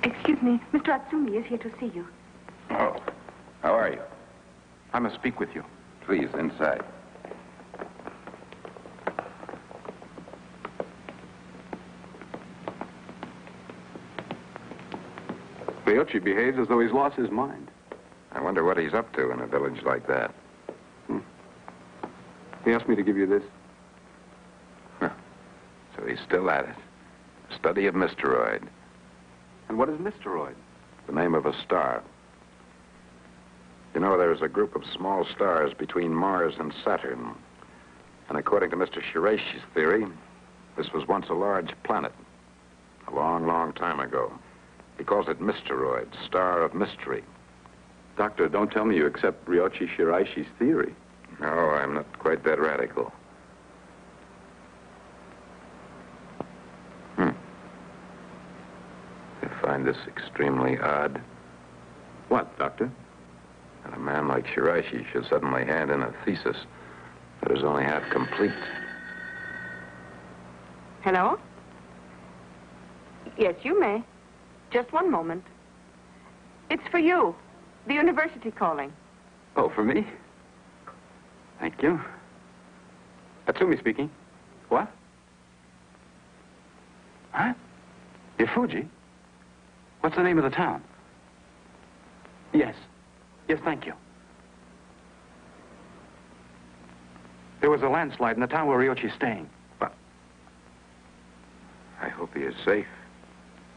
Excuse me, Mr. Atsumi is here to see you. Oh, how are you? I must speak with you. Please, inside. Ryochi behaves as though he's lost his mind. I wonder what he's up to in a village like that. He asked me to give you this. Huh. So he's still at it. Study of Mysteroid. And what is Mysteroid? The name of a star. You know, there's a group of small stars between Mars and Saturn. And according to Mr. Shiraishi's theory, this was once a large planet. A long, long time ago. He calls it Mysteroid, star of mystery. Doctor, don't tell me you accept Ryochi Shiraishi's theory. No, I'm not quite that radical. I find this extremely odd. What, Doctor? That a man like Shiraishi should suddenly hand in a thesis that is only half complete. Hello? Yes, you may. Just one moment. It's for you. The university calling. Oh, for me? Thank you. Atsumi speaking. What? Huh? Ifuji? What's the name of the town? Yes. Yes, thank you. There was a landslide in the town where Ryochi's staying. I hope he is safe.